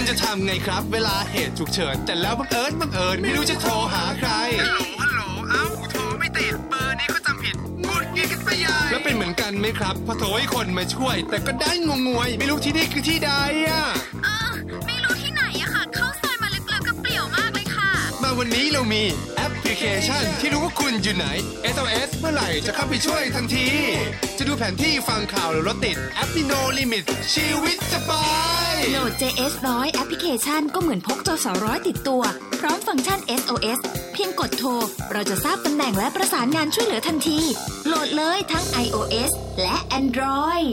จะทำไงครับเวลาเหตุฉุกเฉินแต่แล้วบังเอิญไม่รู้จะโทรหาใครฮัลโหลเอ้าโทรไม่ติดเบอร์นี้ก็จำผิดงุดหงิดกันไปใหญ่แล้วเป็นเหมือนกันไหมครับพอโทรให้คนมาช่วยแต่ก็ได้งงวยไม่รู้ที่นี่คือที่ใดอ่ะไม่รู้ที่ไหนอะค่ะเข้าซอยมาลึกๆกับเปลี่ยวมากเลยค่ะมาวันนี้เรามีแอปพลิเคชันที่รู้ว่าคุณอยู่ไหน SOS เมื่อไหร่จะเข้าไปช่วยทันทีจะดูแผนที่ฟังข่าวหรือรถติดแอป No Limit ชีวิตสบายโหลด JS100 แอปพลิเคชันก็เหมือนพกจส100ติดตัวพร้อมฟังก์ชัน SOS เพียงกดโทรเราจะทราบตำแหน่งและประสานงานช่วยเหลือทันทีโหลดเลยทั้ง iOS และ Android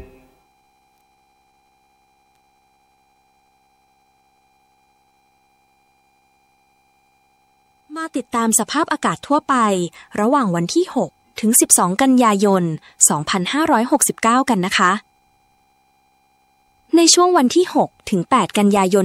มาติดตามสภาพอากาศทั่วไประหว่างวันที่6ถึง12กันยายน2569กันนะคะในช่วงวันที่6ถึง8กันยายน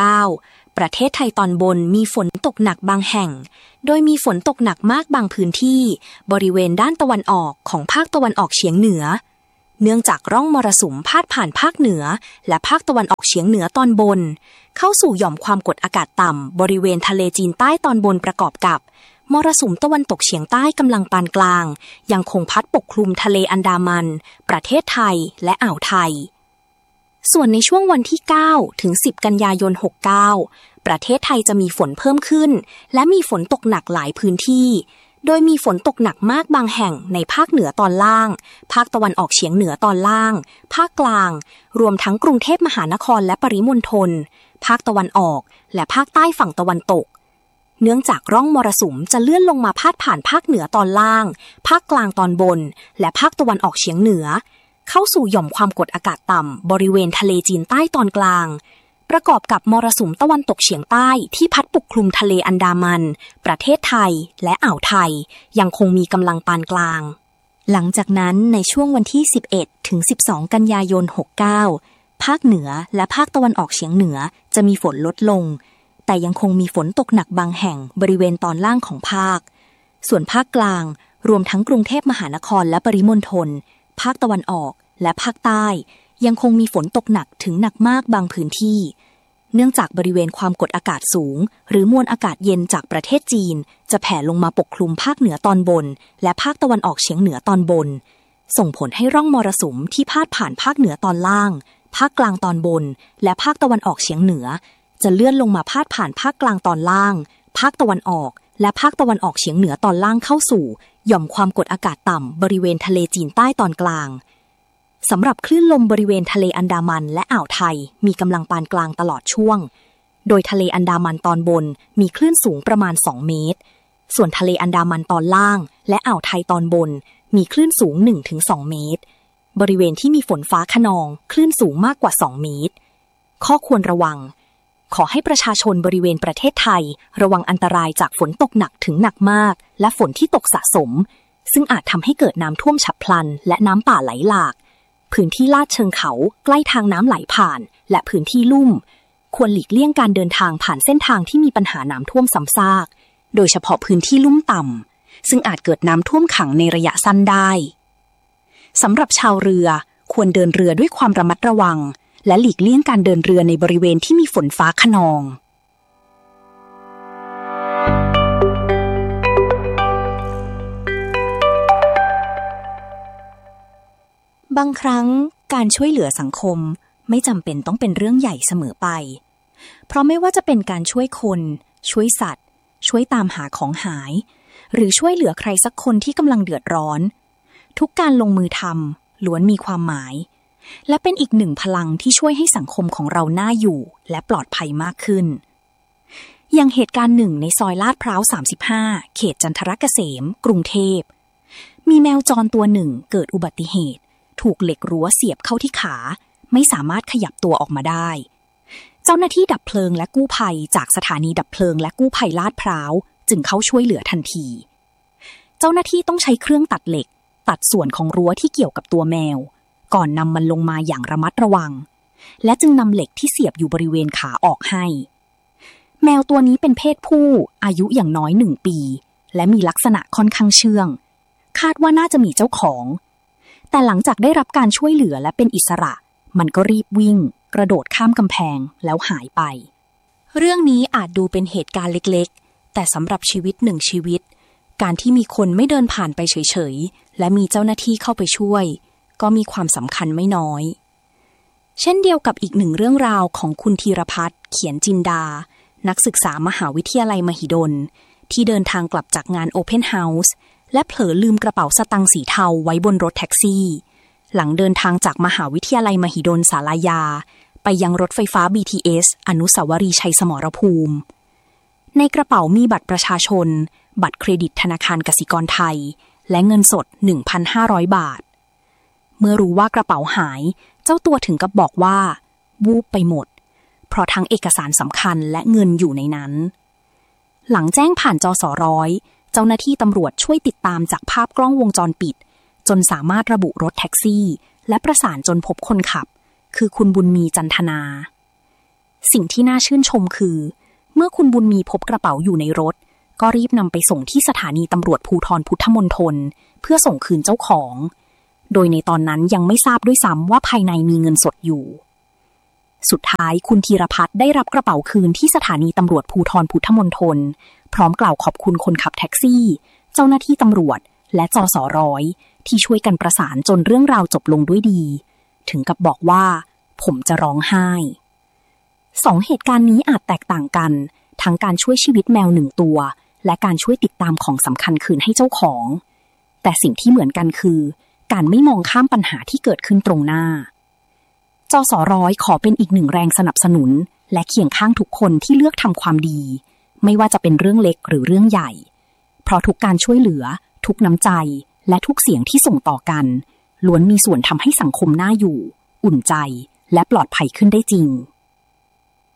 69ประเทศไทยตอนบนมีฝนตกหนักบางแห่งโดยมีฝนตกหนักมากบางพื้นที่บริเวณด้านตะวันออกของภาคตะวันออกเฉียงเหนือเนื่องจากร่องมรสุมพาดผ่านภาคเหนือและภาคตะวันออกเฉียงเหนือตอนบนเข้าสู่หย่อมความกดอากาศต่ำบริเวณทะเลจีนใต้ตอนบนประกอบกับมรสุมตะวันตกเฉียงใต้กำลังปานกลางยังคงพัดปกคลุมทะเลอันดามันประเทศไทยและอ่าวไทยส่วนในช่วงวันที่9ถึง10กันยายน69ประเทศไทยจะมีฝนเพิ่มขึ้นและมีฝนตกหนักหลายพื้นที่โดยมีฝนตกหนักมากบางแห่งในภาคเหนือตอนล่างภาคตะวันออกเฉียงเหนือตอนล่างภาคกลางรวมทั้งกรุงเทพมหานครและปริมณฑลภาคตะวันออกและภาคใต้ฝั่งตะวันตกเนื่องจากร่องมรสุมจะเลื่อนลงมาพาดผ่านภาคเหนือตอนล่างภาคกลางตอนบนและภาคตะวันออกเฉียงเหนือเข้าสู่หย่อมความกดอากาศต่ำบริเวณทะเลจีนใต้ตอนกลางประกอบกับมรสุมตะวันตกเฉียงใต้ที่พัดปกคลุมทะเลอันดามันประเทศไทยและอ่าวไทยยังคงมีกำลังปานกลางหลังจากนั้นในช่วงวันที่11ถึง12กันยายน69ภาคเหนือและภาคตะวันออกเฉียงเหนือจะมีฝนลดลงแต่ยังคงมีฝนตกหนักบางแห่งบริเวณตอนล่างของภาคส่วนภาคกลางรวมทั้งกรุงเทพมหานครและปริมณฑลภาคตะวันออกและภาคใต้ยังคงมีฝนตกหนักถึงหนักมากบางพื้นที่เนื่องจากบริเวณความกดอากาศสูงหรือมวลอากาศเย็นจากประเทศจีนจะแผ่ลงมาปกคลุมภาคเหนือตอนบนและภาคตะวันออกเฉียงเหนือตอนบนส่งผลให้ร่องมรสุมที่พาดผ่านภาคเหนือตอนล่างภาคกลางตอนบนและภาคตะวันออกเฉียงเหนือจะเลื่อนลงมาพาดผ่านภาคกลางตอนล่างภาคตะวันออกและภาคตะวันออกเฉียงเหนือตอนล่างเข้าสู่หย่อมความกดอากาศต่ำบริเวณทะเลจีนใต้ตอนกลางสำหรับคลื่นลมบริเวณทะเลอันดามันและอ่าวไทยมีกำลังปานกลางตลอดช่วงโดยทะเลอันดามันตอนบนมีคลื่นสูงประมาณ2เมตรส่วนทะเลอันดามันตอนล่างและอ่าวไทยตอนบนมีคลื่นสูง 1-2 เมตรบริเวณที่มีฝนฟ้าคะนองคลื่นสูงมากกว่า2เมตรข้อควรระวังขอให้ประชาชนบริเวณประเทศไทยระวังอันตรายจากฝนตกหนักถึงหนักมากและฝนที่ตกสะสมซึ่งอาจทำให้เกิดน้ำท่วมฉับพลันและน้ำป่าไหลหลากพื้นที่ลาดเชิงเขาใกล้ทางน้ำไหลผ่านและพื้นที่ลุ่มควรหลีกเลี่ยงการเดินทางผ่านเส้นทางที่มีปัญหาน้ำท่วมซ้ำซากโดยเฉพาะพื้นที่ลุ่มต่ำซึ่งอาจเกิดน้ำท่วมขังในระยะสั้นได้สำหรับชาวเรือควรเดินเรือด้วยความระมัดระวังและหลีกเลี่ยงการเดินเรือในบริเวณที่มีฝนฟ้าคะนองบางครั้งการช่วยเหลือสังคมไม่จำเป็นต้องเป็นเรื่องใหญ่เสมอไปเพราะไม่ว่าจะเป็นการช่วยคนช่วยสัตว์ช่วยตามหาของหายหรือช่วยเหลือใครสักคนที่กำลังเดือดร้อนทุกการลงมือทำล้วนมีความหมายและเป็นอีกหนึ่งพลังที่ช่วยให้สังคมของเราน่าอยู่และปลอดภัยมากขึ้นอย่างเหตุการณ์หนึ่งในซอยลาดพร้าว35เขตจันทรเกษมกรุงเทพมีแมวจรตัวหนึ่งเกิดอุบัติเหตุถูกเหล็กรั้วเสียบเข้าที่ขาไม่สามารถขยับตัวออกมาได้เจ้าหน้าที่ดับเพลิงและกู้ภัยจากสถานีดับเพลิงและกู้ภัยลาดพร้าวจึงเข้าช่วยเหลือทันทีเจ้าหน้าที่ต้องใช้เครื่องตัดเหล็กตัดส่วนของรั้วที่เกี่ยวกับตัวแมวก่อนนำมันลงมาอย่างระมัดระวังและจึงนำเหล็กที่เสียบอยู่บริเวณขาออกให้แมวตัวนี้เป็นเพศผู้อายุอย่างน้อย1 ปีและมีลักษณะค่อนข้างเชื่องคาดว่าน่าจะมีเจ้าของแต่หลังจากได้รับการช่วยเหลือและเป็นอิสระมันก็รีบวิ่งกระโดดข้ามกำแพงแล้วหายไปเรื่องนี้อาจดูเป็นเหตุการณ์เล็กๆแต่สำหรับชีวิตหนึ่งชีวิตการที่มีคนไม่เดินผ่านไปเฉยๆและมีเจ้าหน้าที่เข้าไปช่วยก็มีความสำคัญไม่น้อยเช่นเดียวกับอีกหนึ่งเรื่องราวของคุณธีรพัฒน์เขียนจินดานักศึกษามหาวิทยาลัยมหิดลที่เดินทางกลับจากงาน Open House และเผลอลืมกระเป๋าสตางค์สีเทาไว้บนรถแท็กซี่หลังเดินทางจากมหาวิทยาลัยมหิดลศาลายาไปยังรถไฟฟ้า BTS อนุสาวรีย์ชัยสมรภูมิในกระเป๋ามีบัตรประชาชนบัตรเครดิตธนาคารกสิกรไทยและเงินสด 1,500 บาทเมื่อรู้ว่ากระเป๋าหายเจ้าตัวถึงกับบอกว่าวูบไปหมดเพราะทั้งเอกสารสำคัญและเงินอยู่ในนั้นหลังแจ้งผ่านจสร้อยเจ้าหน้าที่ตำรวจช่วยติดตามจากภาพกล้องวงจรปิดจนสามารถระบุรถแท็กซี่และประสานจนพบคนขับคือคุณบุญมีจันทนาสิ่งที่น่าชื่นชมคือเมื่อคุณบุญมีพบกระเป๋าอยู่ในรถก็รีบนำไปส่งที่สถานีตำรวจภูธรพุทธมณฑลเพื่อส่งคืนเจ้าของโดยในตอนนั้นยังไม่ทราบด้วยซ้ำว่าภายในมีเงินสดอยู่สุดท้ายคุณธีรพัฒน์ได้รับกระเป๋าคืนที่สถานีตำรวจภูธรพุทธมณฑลพร้อมกล่าวขอบคุณคนขับแท็กซี่เจ้าหน้าที่ตำรวจและจสร้อยที่ช่วยกันประสานจนเรื่องราวจบลงด้วยดีถึงกับบอกว่าผมจะร้องไห้สองเหตุการณ์นี้อาจแตกต่างกันทั้งการช่วยชีวิตแมวหนึ่งตัวและการช่วยติดตามของสำคัญคืนให้เจ้าของแต่สิ่งที่เหมือนกันคือการไม่มองข้ามปัญหาที่เกิดขึ้นตรงหน้าจสร้อยขอเป็นอีกหนึ่งแรงสนับสนุนและเคียงข้างทุกคนที่เลือกทำความดีไม่ว่าจะเป็นเรื่องเล็กหรือเรื่องใหญ่เพราะทุกการช่วยเหลือทุกน้ำใจและทุกเสียงที่ส่งต่อกันล้วนมีส่วนทำให้สังคมน่าอยู่อุ่นใจและปลอดภัยขึ้นได้จริง